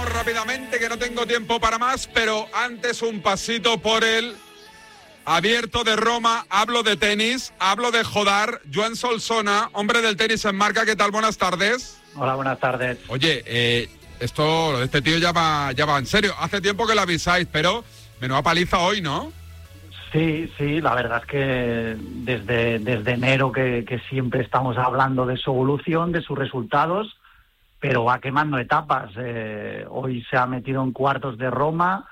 Vamos rápidamente, que no tengo tiempo para más, pero antes un pasito por el Abierto de Roma. Hablo de tenis, hablo de Jodar. Joan Solsona, hombre del tenis en marca. ¿Qué tal? Buenas tardes. Hola, buenas tardes. Oye, esto de este tío ya va en serio. Hace tiempo que lo avisáis, pero menuda paliza hoy, ¿no? Sí, la verdad es que desde enero que siempre estamos hablando de su evolución, de sus resultados, pero va quemando etapas. Hoy se ha metido en cuartos de Roma,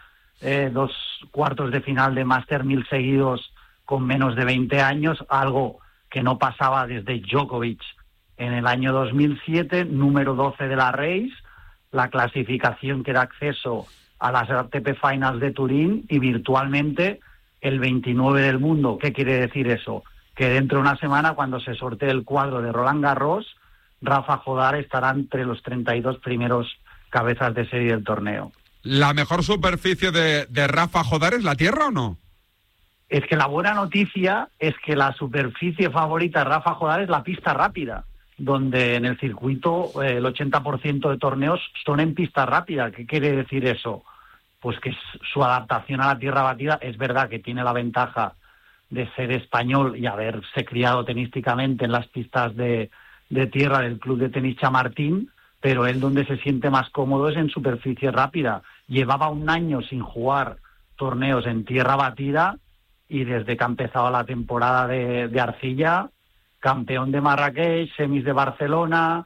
2 cuartos de final de Master 1000 seguidos con menos de 20 años, algo que no pasaba desde Djokovic en el año 2007, número 12 de la Race, la clasificación que da acceso a las ATP Finals de Turín y virtualmente el 29 del mundo. ¿Qué quiere decir eso? Que dentro de una semana, cuando se sortee el cuadro de Roland Garros, Rafa Jodar estará entre los 32 primeros cabezas de serie del torneo. ¿La mejor superficie de Rafa Jodar es la tierra o no? Es que la buena noticia es que la superficie favorita de Rafa Jodar es la pista rápida, donde en el circuito el 80% de torneos son en pista rápida. ¿Qué quiere decir eso? Pues que su adaptación a la tierra batida, es verdad que tiene la ventaja de ser español y haberse criado tenísticamente en las pistas de tierra del Club de Tenis Chamartín, pero él donde se siente más cómodo es en superficie rápida. Llevaba un año sin jugar torneos en tierra batida y desde que ha empezado la temporada de arcilla, campeón de Marrakech, semis de Barcelona,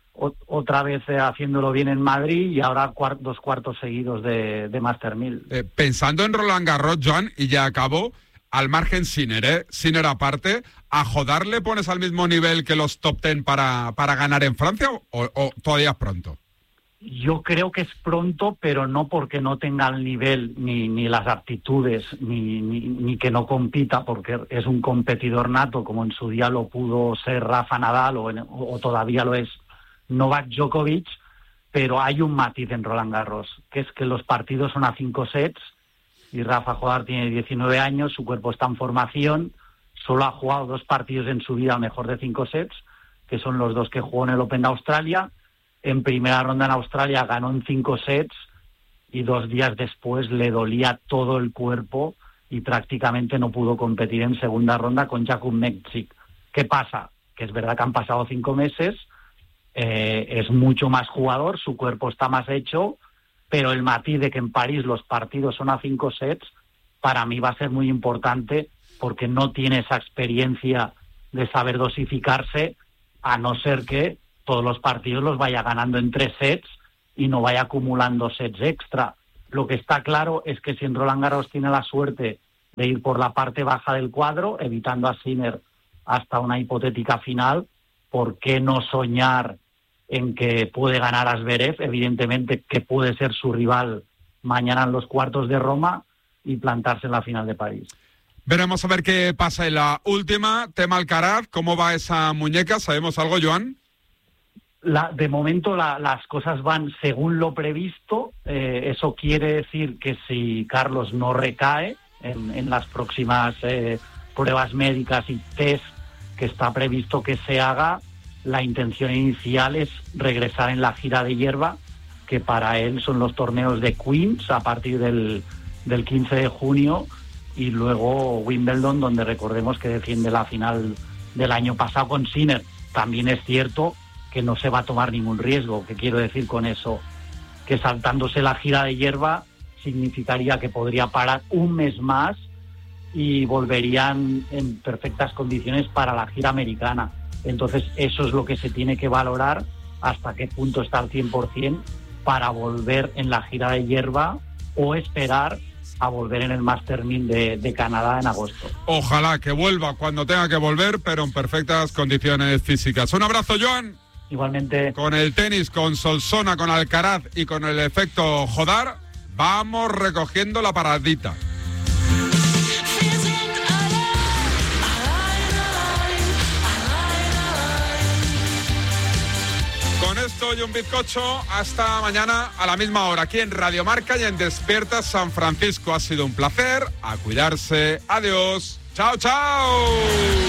otra vez haciéndolo bien en Madrid y ahora 2 cuartos seguidos de Master 1000. Pensando en Roland Garros, Joan, y ya acabó, al margen Sinner, Sinner aparte, ¿a Jodar le pones al mismo nivel que los top 10 para ganar en Francia o todavía es pronto? Yo creo que es pronto, pero no porque no tenga el nivel ni las aptitudes, ni que no compita, porque es un competidor nato, como en su día lo pudo ser Rafa Nadal o todavía lo es Novak Djokovic, pero hay un matiz en Roland Garros, que es que los partidos son a 5 sets y Rafa Jodar tiene 19 años, su cuerpo está en formación, solo ha jugado 2 partidos en su vida al mejor de 5 sets, que son los 2 que jugó en el Open de Australia. En primera ronda en Australia ganó en 5 sets y 2 días después le dolía todo el cuerpo y prácticamente no pudo competir en segunda ronda con Jakub Mektic. ¿Qué pasa? Que es verdad que han pasado 5 meses, es mucho más jugador, su cuerpo está más hecho, pero el matiz de que en París los partidos son a 5 sets, para mí va a ser muy importante porque no tiene esa experiencia de saber dosificarse, a no ser que todos los partidos los vaya ganando en 3 sets y no vaya acumulando sets extra. Lo que está claro es que si en Roland Garros tiene la suerte de ir por la parte baja del cuadro, evitando a Sinner hasta una hipotética final, ¿por qué no soñar en que puede ganar a Zverev? Evidentemente que puede ser su rival mañana en los cuartos de Roma y plantarse en la final de París. Veremos a ver qué pasa en la última. Tema Alcaraz, ¿cómo va esa muñeca? ¿Sabemos algo, Joan? De momento las cosas van según lo previsto. Eso quiere decir que si Carlos no recae en las próximas pruebas médicas y test que está previsto que se haga, la intención inicial es regresar en la gira de hierba, que para él son los torneos de Queens a partir del 15 de junio y luego Wimbledon, donde recordemos que defiende la final del año pasado con Sinner. También es cierto que no se va a tomar ningún riesgo. ¿Qué quiero decir con eso? Que saltándose la gira de hierba significaría que podría parar un mes más y volverían en perfectas condiciones para la gira americana. Entonces eso es lo que se tiene que valorar, hasta qué punto está al 100% para volver en la gira de hierba o esperar a volver en el Master 1000 de Canadá en agosto. Ojalá que vuelva cuando tenga que volver, pero en perfectas condiciones físicas. Un abrazo, Joan. Igualmente. Con el tenis, con Solsona, con Alcaraz y con el efecto Jodar, vamos recogiendo la paradita. Con esto y un bizcocho, hasta mañana a la misma hora, aquí en Radio Marca y en Despierta San Francisco. Ha sido un placer, a cuidarse, adiós, chao, chao.